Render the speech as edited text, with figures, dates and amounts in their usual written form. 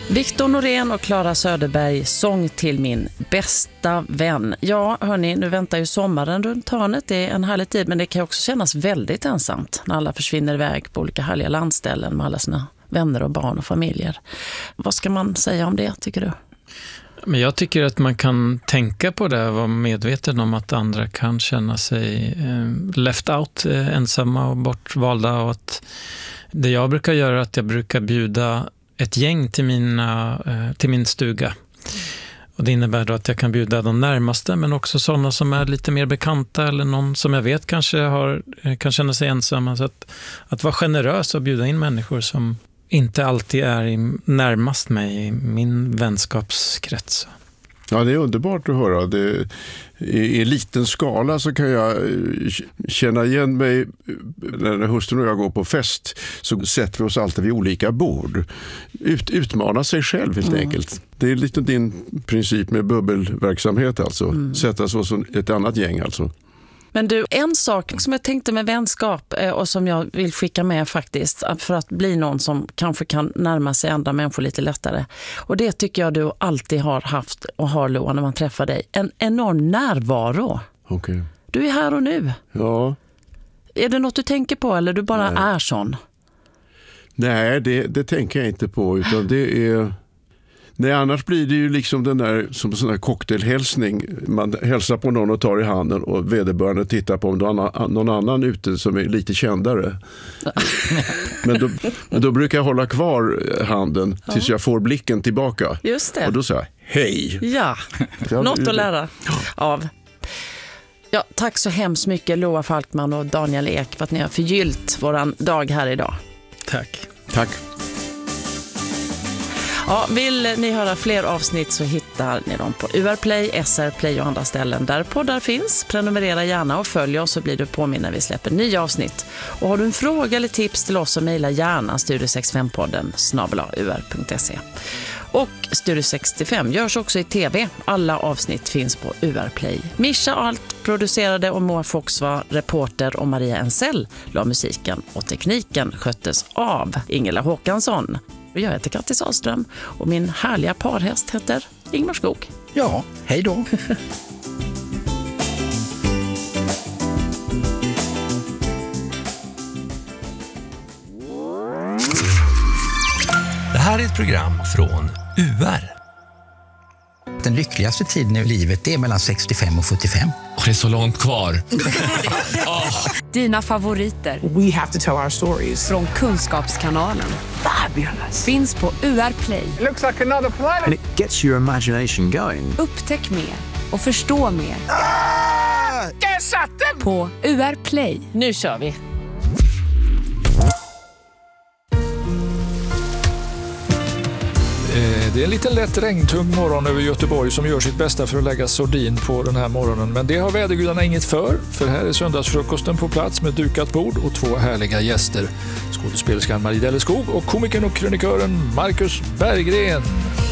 Viktor Norén och Clara Söderberg, sång till min bästa vän. Ja, hörni, nu väntar ju sommaren runt hörnet. Det är en härlig tid, men det kan också kännas väldigt ensamt när alla försvinner iväg på olika härliga landställen med alla sina vänner och barn och familjer. Vad ska man säga om det, tycker du? Men jag tycker att man kan tänka på det och vara medveten om att andra kan känna sig left out, ensamma och bortvalda. Och att det jag brukar göra är att jag brukar bjuda ett gäng till min stuga. Och det innebär då att jag kan bjuda de närmaste, men också sådana som är lite mer bekanta eller någon som jag vet kanske kan känna sig ensamma. Så att vara generös och bjuda in människor som inte alltid är närmast mig i min vänskapskrets. Ja, det är underbart att höra. I liten skala så kan jag känna igen mig när hustrun och jag går på fest, så sätter vi oss alltid vid olika bord. Utmana sig själv helt enkelt. Det är lite din princip med bubbelverksamhet alltså. Sätta sig hos ett annat gäng alltså. Men du, en sak som jag tänkte med vänskap och som jag vill skicka med faktiskt, för att bli någon som kanske kan närma sig andra människor lite lättare. Och det tycker jag du alltid har haft och har, Loa, när man träffar dig. En enorm närvaro. Okej. Du är här och nu. Ja. Är det något du tänker på eller du bara är sån? Nej, det tänker jag inte på, utan det är... Nej, annars blir det ju liksom den där, som en sån här cocktailhälsning. Man hälsar på någon och tar i handen och vederbörande tittar på någon annan ute som är lite kändare. Men då brukar jag hålla kvar handen tills jag får blicken tillbaka. Just det. Och då säger jag, hej! Ja, något att lära av. Ja, tack så hemskt mycket Loa Falkman och Daniel Ek för att ni har förgyllt våran dag här idag. Tack. Tack. Ja, vill ni höra fler avsnitt så hittar ni dem på UR Play, SR Play och andra ställen där poddar finns. Prenumerera gärna och följ oss så blir du påminna när vi släpper nya avsnitt. Och har du en fråga eller tips till oss så mejla gärna studio65podden@ur.se. Och Studio 65 görs också i tv. Alla avsnitt finns på UR Play. Mischa Alt producerade och Moa Fox var reporter och Maria Ensell la musiken och tekniken sköttes av Ingela Håkansson. Jag heter Kattis Ahlström och min härliga parhäst heter Ingmar Skog. Ja, hej då. Det här är ett program från UR. Den lyckligaste tiden i livet är mellan 65 och 75. Och det är så långt kvar. Dina favoriter. We have to tell our stories. Från Kunskapskanalen. Fabulous. Finns på UR Play. It looks like another planet. And it gets your imagination going. Upptäck mer och förstå mer. Där satt den! På UR Play. Nu kör vi! Det är en liten lätt regntung morgon över Göteborg som gör sitt bästa för att lägga sordin på den här morgonen. Men det har vädergudarna inget för här är söndagsfrukosten på plats med dukat bord och 2 härliga gäster. Skådespelerskan Marie Delleskog och komikern och krönikören Marcus Berggren.